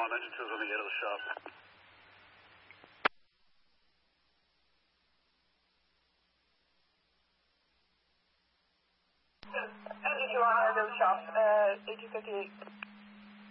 on, engine 2's on the gate of the shop. Engine 2 on the shop, 1858.